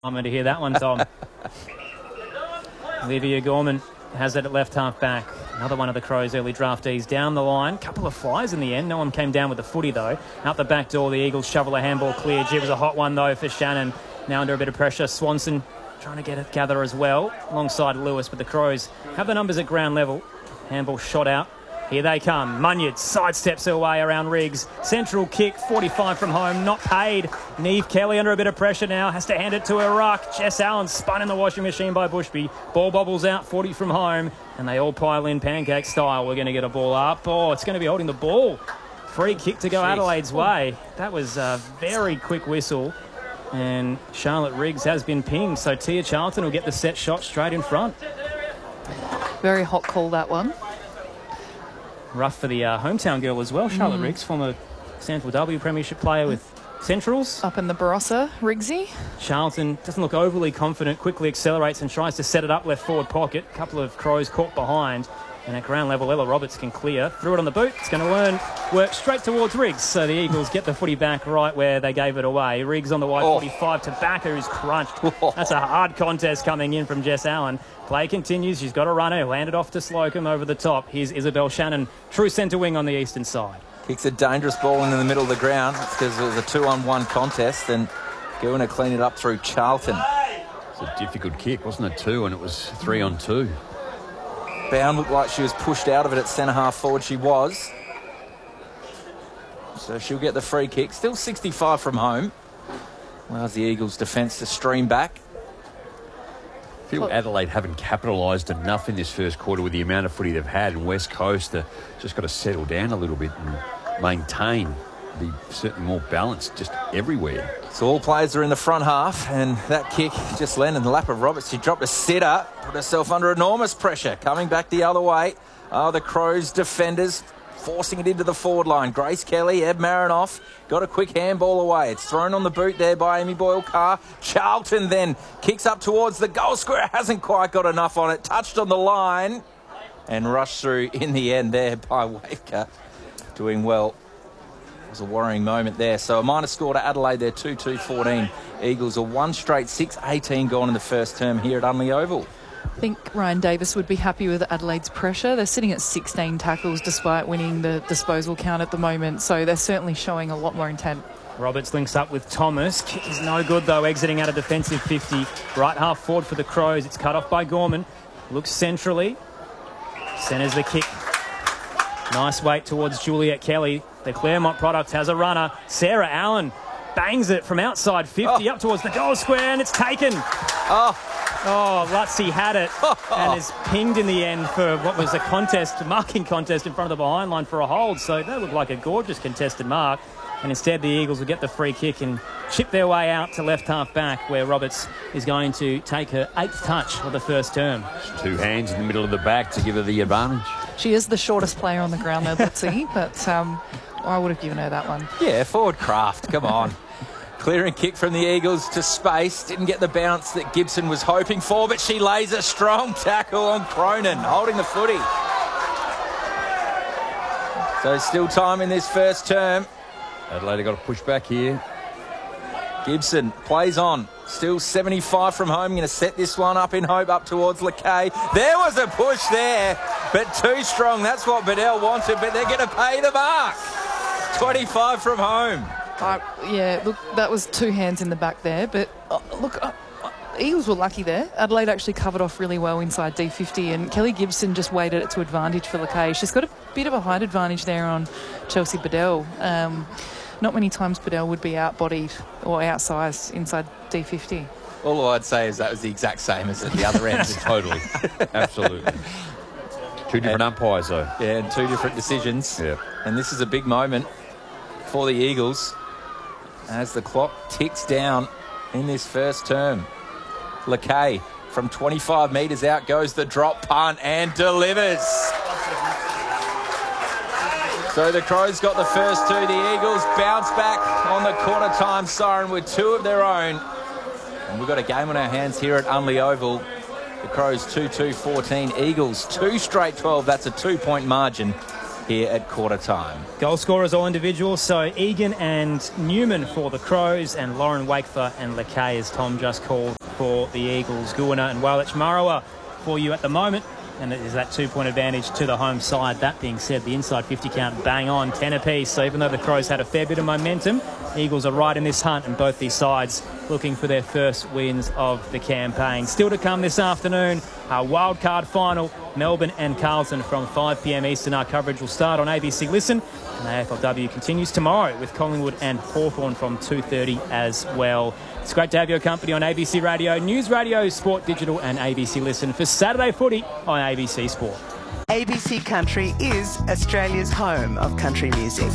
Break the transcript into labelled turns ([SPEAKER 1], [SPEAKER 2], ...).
[SPEAKER 1] I'm going to hear that one, Tom. Olivia Gorman has it at left half back. Another one of the Crows' early draftees down the line. Couple of flies in the end. No one came down with the footy, though. Out the back door, the Eagles shovel a handball clear. It was a hot one, though, for Shannon. Now under a bit of pressure. Swanson trying to get it gather as well, alongside Lewis. But the Crows have the numbers at ground level. Handball shot out. Here they come. Munyard sidesteps her way around Riggs. Central kick, 45 from home, not paid. Neve Kelly under a bit of pressure now, has to hand it to her ruck. Jess Allen spun in the washing machine by Bushby. Ball bobbles out, 40 from home, and they all pile in pancake style. We're going to get a ball up. Oh, it's going to be holding the ball. Free kick to go Adelaide's way. That was a very quick whistle, and Charlotte Riggs has been pinged, so Tia Charlton will get the set shot straight in front.
[SPEAKER 2] Very hot call, that one.
[SPEAKER 1] Rough for the hometown girl as well, Charlotte Riggs, former Stanford W Premiership player with Centrals.
[SPEAKER 2] Up in the Barossa, Riggsy.
[SPEAKER 1] Charlton doesn't look overly confident, quickly accelerates and tries to set it up left forward pocket. A couple of Crows caught behind. And at ground level, Ella Roberts can clear. Threw it on the boot. It's going to work straight towards Riggs. So the Eagles get the footy back right where they gave it away. Riggs on the wide 45. Tobacco is crunched. That's a hard contest coming in from Jess Allen. Play continues. She's got a runner. Who handed off to Slocum over the top. Here's Isabel Shannon, true centre wing on the eastern side.
[SPEAKER 3] Kicks a dangerous ball in the middle of the ground. It's because it was a 2-on-1 contest, and going to clean it up through Charlton.
[SPEAKER 4] It's a difficult kick, wasn't it? 2, and it was 3-on-2.
[SPEAKER 3] Bound looked like she was pushed out of it at centre-half forward. She was. So she'll get the free kick. Still 65 from home. Allows the Eagles' defence to stream back.
[SPEAKER 4] I feel Adelaide haven't capitalised enough in this first quarter with the amount of footy they've had, and West Coast just got to settle down a little bit and maintain, be certainly more balanced just everywhere.
[SPEAKER 3] So all players are in the front half, and that kick just landed in the lap of Roberts. She dropped a sitter, put herself under enormous pressure. Coming back the other way, the Crows defenders forcing it into the forward line. Grace Kelly, Ed Marinoff, got a quick handball away. It's thrown on the boot there by Amy Boyle-Carr. Charlton then kicks up towards the goal square. Hasn't quite got enough on it. Touched on the line and rushed through in the end there by Waker. Doing well. It was a worrying moment there. So a minor score to Adelaide there, 2-2-14. Eagles are one straight 6-18 gone in the first term here at Unley Oval.
[SPEAKER 2] I think Ryan Davis would be happy with Adelaide's pressure. They're sitting at 16 tackles despite winning the disposal count at the moment, so they're certainly showing a lot more intent.
[SPEAKER 1] Roberts links up with Thomas. Kick is no good, though, exiting out a defensive 50. Right half forward for the Crows. It's cut off by Gorman. Looks centrally. Centres the kick. Nice weight towards Juliet Kelly. The Claremont product has a runner. Sarah Allen bangs it from outside 50 up towards the goal square, and it's taken. Lutzi had it and is pinged in the end for what was a marking contest in front of the behind line for a hold. So that looked like a gorgeous contested mark. And instead the Eagles will get the free kick and chip their way out to left half back, where Roberts is going to take her 8th touch of the first term.
[SPEAKER 4] 2 hands in the middle of the back to give her the advantage.
[SPEAKER 2] She is the shortest player on the ground there, Lutzi, but I would have given her that one.
[SPEAKER 3] Yeah, forward craft. Come on. Clearing kick from the Eagles to space. Didn't get the bounce that Gibson was hoping for, but she lays a strong tackle on Cronin, holding the footy. So still time in this first term.
[SPEAKER 4] Adelaide got to push back here.
[SPEAKER 3] Gibson plays on. Still 75 from home. Going to set this one up in hope up towards Lakay. There was a push there, but too strong. That's what Bedell wanted, but they're going to pay the mark. 25 from home.
[SPEAKER 2] Look, that was 2 hands in the back there, but Eagles were lucky there. Adelaide actually covered off really well inside D50, and Kelly Gibson just weighted it to advantage for Lakay. She's got a bit of a height advantage there on Chelsea Bedell. Not many times Bedell would be outbodied or outsized inside D50.
[SPEAKER 3] All I'd say is that was the exact same as at the other end.
[SPEAKER 4] Totally. Absolutely. 2 different umpires, though.
[SPEAKER 3] Yeah, and 2 different decisions.
[SPEAKER 4] Yeah.
[SPEAKER 3] And this is a big moment for the Eagles as the clock ticks down in this first term. Lakay from 25 metres out goes the drop punt and delivers. So the Crows got the first 2. The Eagles bounce back on the quarter time siren with 2 of their own. And we've got a game on our hands here at Unley Oval. The Crows 2-2-14. Eagles 2 straight 12. That's a 2-point margin here at quarter time.
[SPEAKER 1] Goal scorers all individuals, so Egan and Newman for the Crows and Lauren Wakefer and Lakay, as Tom just called, for the Eagles. Guana and Walich Marawa for you at the moment. And it is that 2-point advantage to the home side. That being said, the inside 50 count bang on, 10 apiece. So even though the Crows had a fair bit of momentum, Eagles are right in this hunt, and both these sides looking for their first wins of the campaign. Still to come this afternoon, our wildcard final, Melbourne and Carlton from 5 p.m. Eastern. Our coverage will start on ABC Listen, and the AFLW continues tomorrow with Collingwood and Hawthorn from 2:30 as well. It's great to have your company on ABC Radio, News Radio, Sport Digital and ABC Listen for Saturday Footy on ABC Sport.
[SPEAKER 5] ABC Country is Australia's home of country music.